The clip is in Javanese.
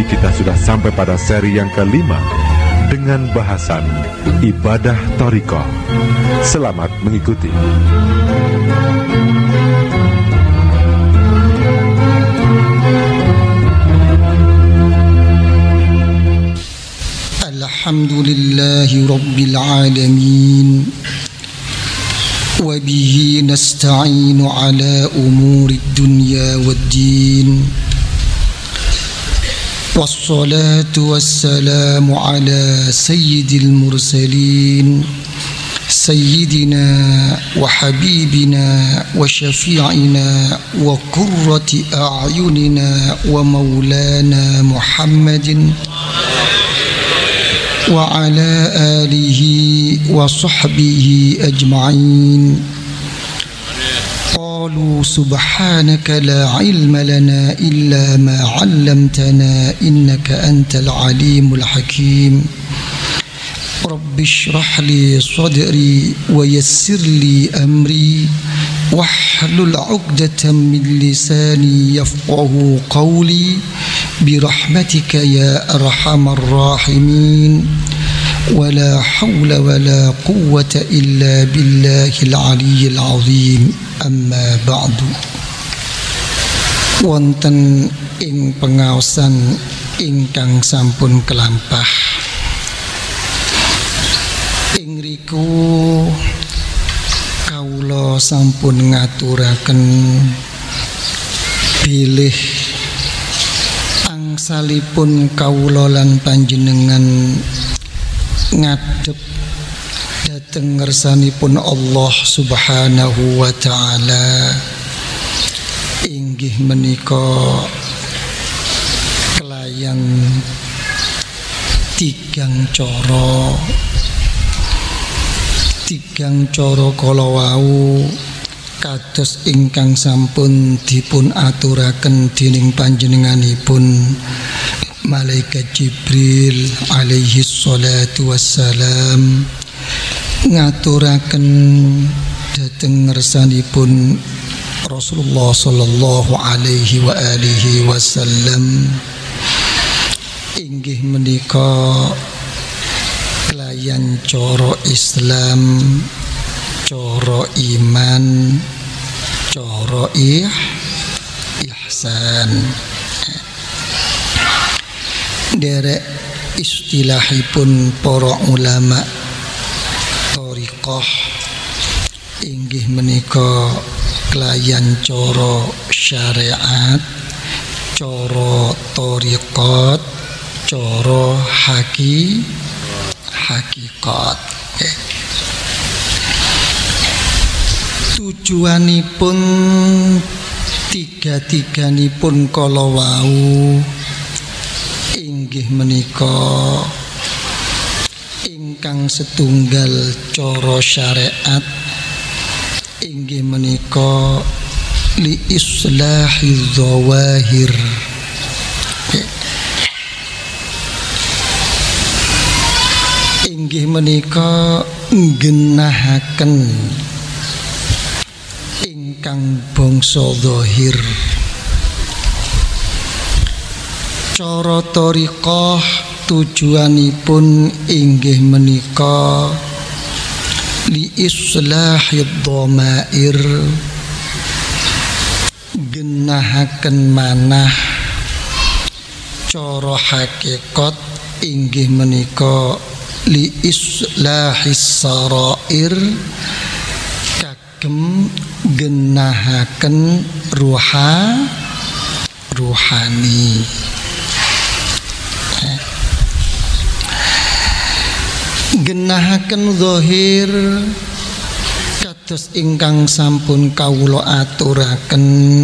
kita sudah sampai pada seri yang kelima dengan bahasan ibadah thariqah. Selamat mengikuti. Alhamdulillahi Rabbil Alamin. Wabihi nasta'inu ala umuri dunya waddin. Wassalatu wassalamu ala sayyidil mursalin. Sayyidina wa habibina wa syafi'ina wa qurrati a'yunina wa maulana Muhammadin wa ala alihi wa sahbihi ajma'in. Qalu subhanaka la ilma lana illa ma 'allamtana innaka antal alimul hakim. Rabbi shrah li sadri wa yassir li amri wahlul 'uqdatam min lisani yafqahu qawli birahmatika ya arhamar rahimin. Wala hawla wala quwwata illa billahil aliyyil azim. Amma ba'du. Wonten ing pengaosan ingkang sampun kelampah, ing riku kawula sampun ngaturaken bilih angsalipun kawula lan panjenengan ngadhep dhateng ngersanipun Allah Subhanahu wa ta'ala, inggih menika kelayan tigang cara kala wau kados ingkang sampun dipun aturaken dening panjenenganipun malaikat Jibril alaihi salatu wassalam, ngaturaken dhateng ngersanipun Rasulullah sallallahu alaihi wa alihi wasallam, inggih menika kelayan cara Islam, cara iman, cara ihsan. Derek istilahipun para ulama thariqah inggih menika kelayan cara syariat, cara thariqat, cara hakikat. Tujuanipun tiga-tiganipun kala wau inggih menika ingkang setunggal cara syariat inggih menika li islahiz zawahir, inggih menika nggenahaken ingkang bangsa zahir. Cara thariqah tujuanipun inggih menika li islahid dhamair, genahaken manah. Cara hakikat inggih menika li islahis sarair, kagem genahaken ruhani. Genahaken zahir kados ingkang sampun kawula aturaken